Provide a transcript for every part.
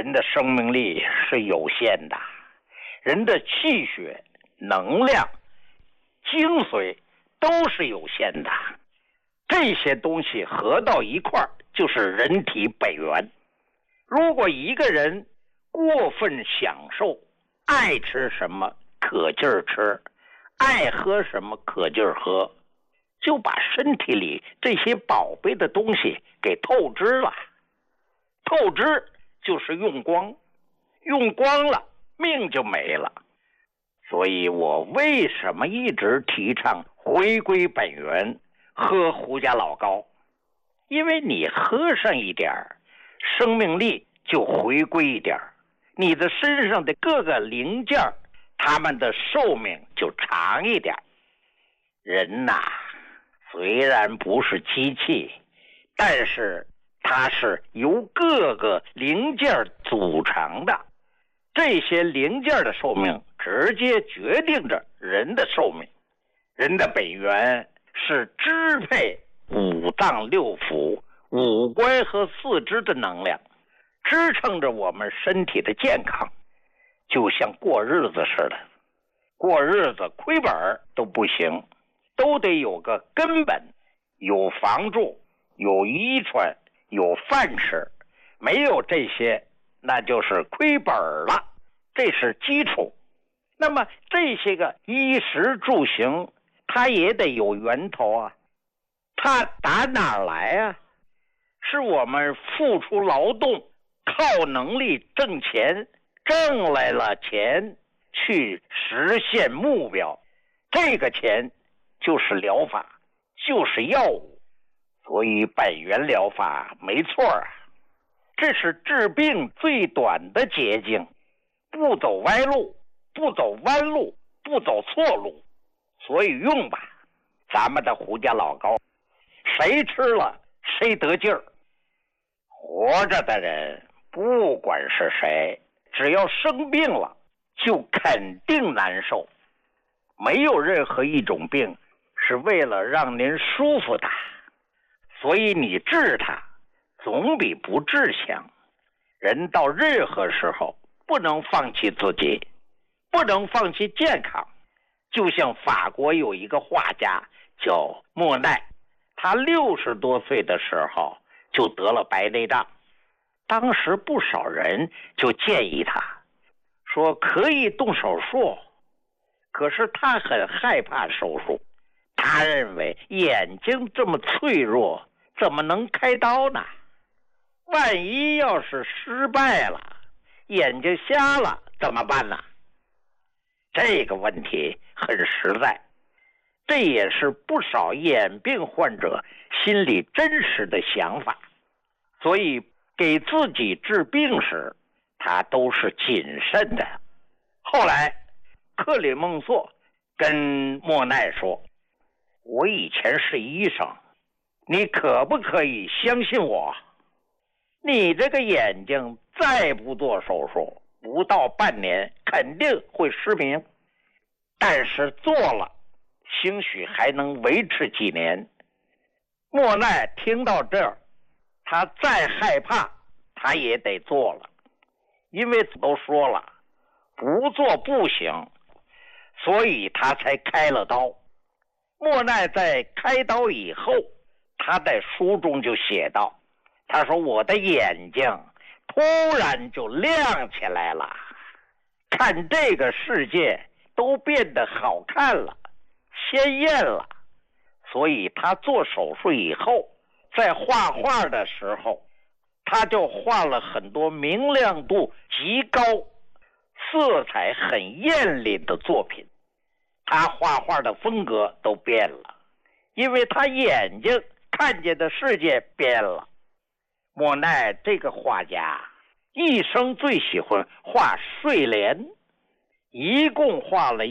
人的生命力是有限的，人的气血、能量、精髓都是有限的，这些东西合到一块儿就是人体本源。如果一个人过分享受，爱吃什么可劲儿吃，爱喝什么可劲儿喝，就把身体里这些宝贝的东西给透支了。透支就是用光，用光了命就没了。所以我为什么一直提倡回归本源，喝胡家老膏？因为你喝上一点儿，生命力就回归一点儿，你的身上的各个零件它们的寿命就长一点。人呐，虽然不是机器，但是它是由各个零件组成的，这些零件的寿命直接决定着人的寿命。人的本源是支配五脏六腑、五官和四肢的能量，支撑着我们身体的健康。就像过日子似的，过日子亏本都不行，都得有个根本，有房住，有衣穿，有饭吃。没有这些，那就是亏本了，这是基础。那么这些个衣食住行，它也得有源头啊，它打哪儿来啊？是我们付出劳动，靠能力挣钱，挣来了钱去实现目标，这个钱就是疗法，就是药物。所以本源疗法没错啊，这是治病最短的捷径，不走歪路，不走弯路，不走错路。所以用吧，咱们的胡家老膏，谁吃了谁得劲儿。活着的人不管是谁，只要生病了就肯定难受。没有任何一种病是为了让您舒服的，所以你治它总比不治强。人到任何时候不能放弃自己，不能放弃健康。就像法国有一个画家叫莫奈，他60多岁的时候就得了白内障。当时不少人就建议他说可以动手术，可是他很害怕手术。他认为眼睛这么脆弱，怎么能开刀呢？万一要是失败了，眼睛瞎了怎么办呢？这个问题很实在，这也是不少眼病患者心里真实的想法。所以给自己治病时，他都是谨慎的。后来克里孟梭跟莫奈说，我以前是医生，你可不可以相信我？你这个眼睛再不做手术，不到半年肯定会失明，但是做了兴许还能维持几年。莫奈听到这儿，他再害怕他也得做了，因为都说了不做不行，所以他才开了刀。莫奈在开刀以后，他在书中就写道，他说我的眼睛突然就亮起来了，看这个世界都变得好看了，鲜艳了。所以他做手术以后，在画画的时候，他就画了很多明亮度极高、色彩很艳丽的作品。他画画的风格都变了，因为他眼睛看见的世界变了。莫奈这个画家一生最喜欢画睡莲，一共画了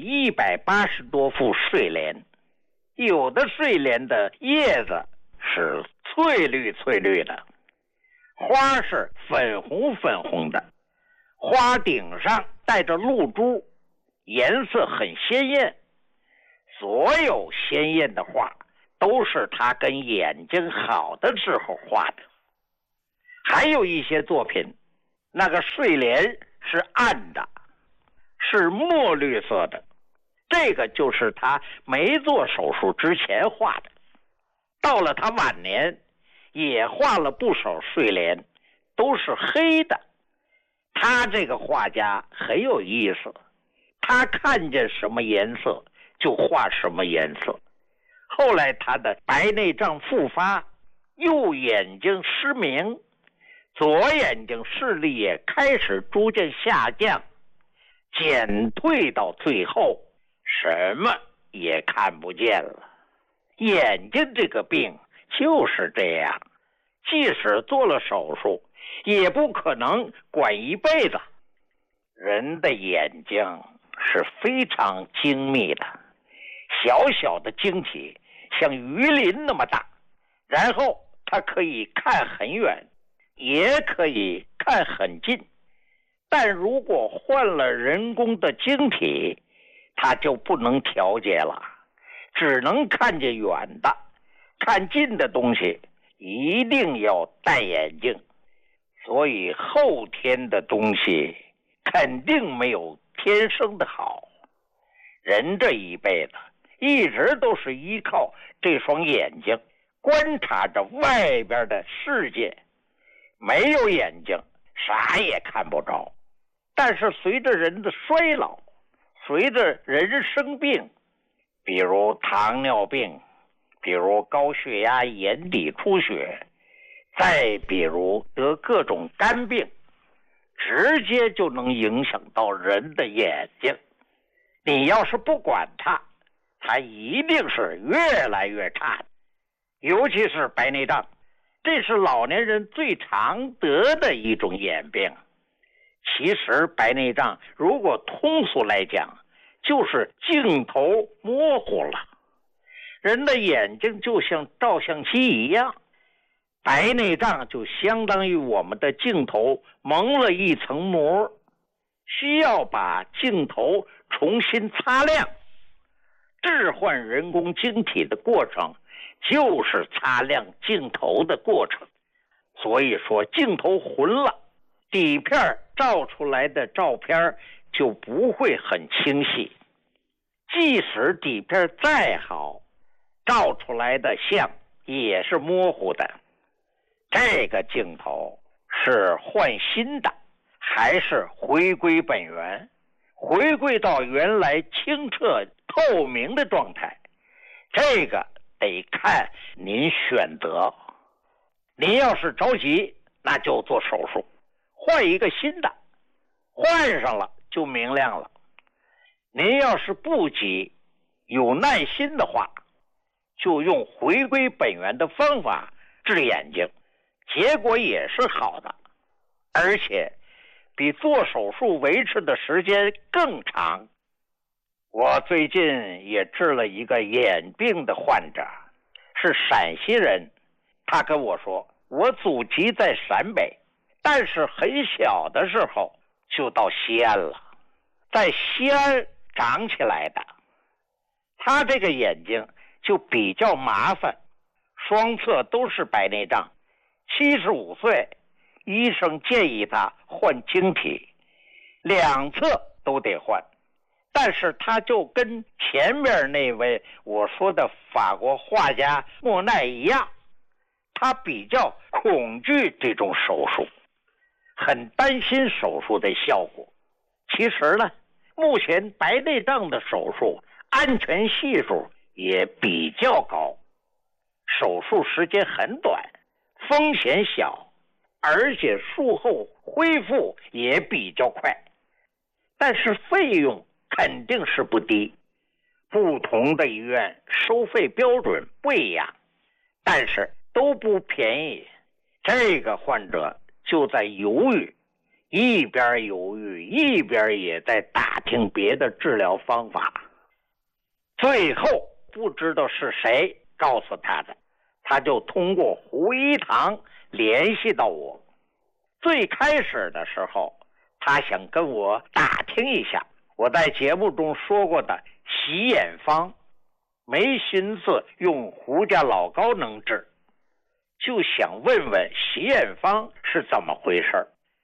180多幅睡莲。有的睡莲的叶子是翠绿翠绿的，花是粉红粉红的，花顶上带着露珠，颜色很鲜艳。所有鲜艳的画都是他跟眼睛好的时候画的。还有一些作品那个睡莲是暗的，是墨绿色的，这个就是他没做手术之前画的。到了他晚年也画了不少睡莲，都是黑的。他这个画家很有意思，他看见什么颜色就画什么颜色。后来他的白内障复发，右眼睛失明，左眼睛视力也开始逐渐下降，减退到最后什么也看不见了。眼睛这个病就是这样，即使做了手术也不可能管一辈子。人的眼睛是非常精密的，小小的晶体像鱼鳞那么大，然后它可以看很远，也可以看很近。但如果换了人工的晶体，它就不能调节了，只能看见远的，看近的东西一定要戴眼镜。所以后天的东西肯定没有天生的好。人这一辈子一直都是依靠这双眼睛观察着外边的世界，没有眼睛啥也看不着。但是随着人的衰老，随着人生病，比如糖尿病，比如高血压、眼底出血，再比如得各种肝病，直接就能影响到人的眼睛。你要是不管它，它一定是越来越差的。尤其是白内障，这是老年人最常得的一种眼病。其实白内障如果通俗来讲，就是镜头模糊了。人的眼睛就像照相机一样，白内障就相当于我们的镜头蒙了一层膜，需要把镜头重新擦亮。置换人工晶体的过程就是擦亮镜头的过程。所以说镜头混了，底片照出来的照片就不会很清晰。即使底片再好，照出来的像也是模糊的。这个镜头是换新的，还是回归本源，回归到原来清澈透明的状态？这个得看您选择。您要是着急，那就做手术，换一个新的，换上了就明亮了。您要是不急，有耐心的话，就用回归本源的方法治眼睛，结果也是好的，而且比做手术维持的时间更长。我最近也治了一个眼病的患者，是陕西人。他跟我说，我祖籍在陕北，但是很小的时候就到西安了，在西安长起来的。他这个眼睛就比较麻烦，双侧都是白内障。75岁，医生建议他换晶体，两侧都得换。但是他就跟前面那位我说的法国画家莫奈一样，他比较恐惧这种手术，很担心手术的效果。其实呢，目前白内障的手术安全系数也比较高，手术时间很短，风险小，而且术后恢复也比较快。但是费用肯定是不低，不同的医院收费标准不一样，但是都不便宜。这个患者就在犹豫，一边犹豫一边也在打听别的治疗方法。最后不知道是谁告诉他的，他就通过胡一堂联系到我。最开始的时候，他想跟我打听一下我在节目中说过的洗眼方，没寻思用胡家老高能治，就想问问洗眼方是怎么回事。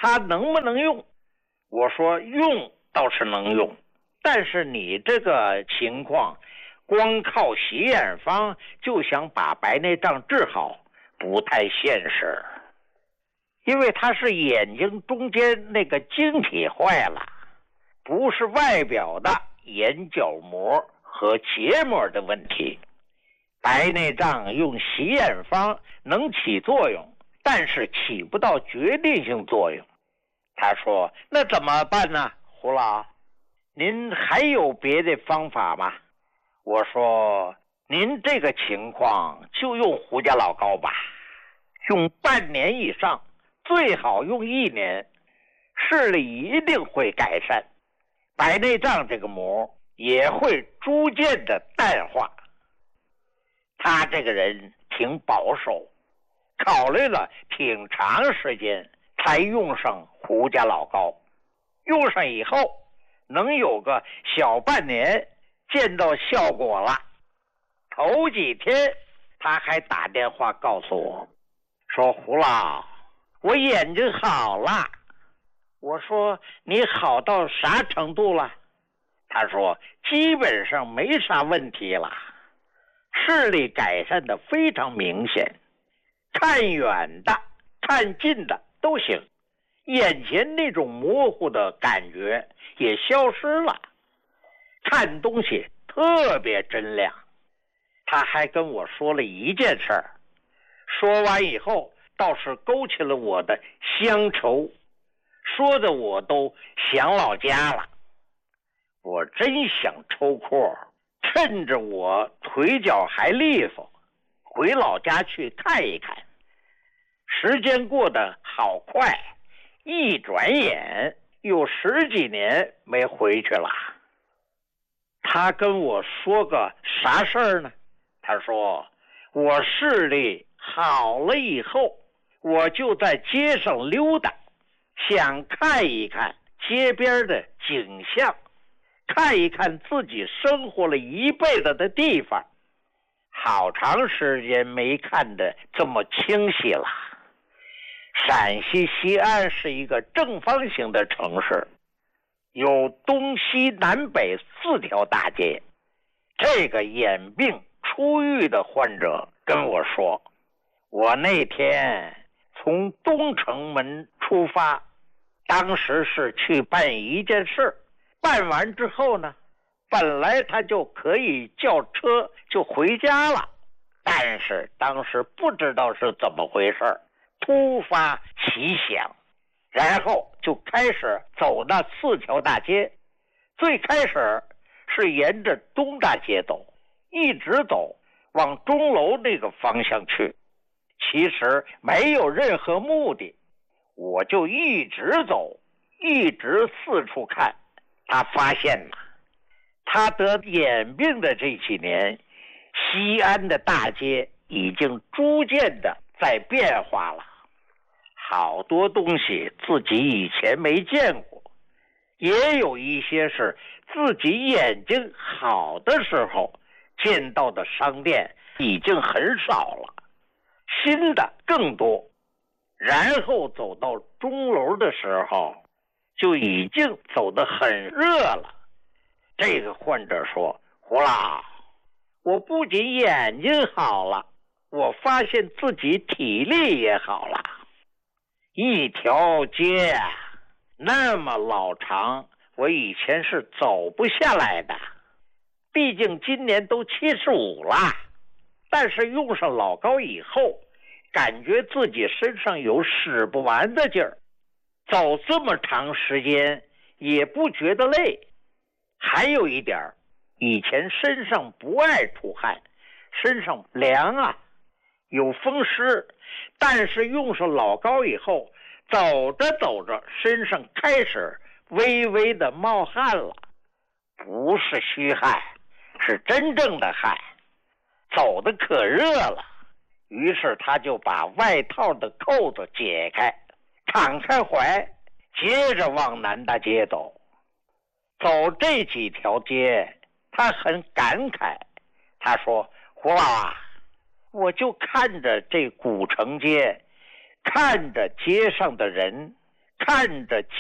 它能不能用？我说用倒是能用，但是你这个情况光靠洗眼方就想把白内障治好，不太现实。因为它是眼睛中间那个晶体坏了，不是外表的眼角膜和结膜的问题。白内障用洗眼方能起作用，但是起不到决定性作用。他说那怎么办呢？胡老，您还有别的方法吗？我说您这个情况就用胡家老膏吧，用半年以上，最好用1年，视力一定会改善，白内障这个膜也会逐渐的淡化。他这个人挺保守，考虑了挺长时间才用上胡家老膏。用上以后能有个小半年见到效果了。头几天他还打电话告诉我说，胡老，我眼睛好了。我说你好到啥程度了？他说基本上没啥问题了，视力改善的非常明显，看远的看近的都行，眼前那种模糊的感觉也消失了，看东西特别真亮。他还跟我说了一件事儿，说完以后倒是勾起了我的乡愁，说的我都想老家了。我真想抽空趁着我腿脚还利索，回老家去看一看。时间过得好快，一转眼有10几年没回去了。他跟我说个啥事儿呢？他说我视力好了以后，我就在街上溜达，想看一看街边的景象，看一看自己生活了一辈子的地方。好长时间没看得这么清晰了。陕西西安是一个正方形的城市，有东西南北4条大街。这个眼病初愈的患者跟我说，我那天从东城门出发，当时是去办一件事，办完之后呢，本来他就可以叫车就回家了，但是当时不知道是怎么回事，突发奇想，然后就开始走那4条大街。最开始是沿着东大街走，一直走往钟楼那个方向去，其实没有任何目的，我就一直走，一直四处看。他发现了，他得眼病的这几年，西安的大街已经逐渐的在变化了，好多东西自己以前没见过，也有一些是自己眼睛好的时候见到的商店已经很少了，新的更多。然后走到钟楼的时候，就已经走得很热了。这个患者说，胡老，我不仅眼睛好了，我发现自己体力也好了。一条街那么老长，我以前是走不下来的，毕竟今年都75了，但是用上老膏以后，感觉自己身上有使不完的劲儿，走这么长时间也不觉得累。还有一点，以前身上不爱出汗，身上凉啊，有风湿，但是用上老膏以后，走着走着身上开始微微的冒汗了，不是虚汗，是真正的汗，走得可热了。于是他就把外套的扣子解开，敞开怀，接着往南大街走。走这几条街，他很感慨，他说，胡老啊，我就看着这古城街，看着街上的人， 看着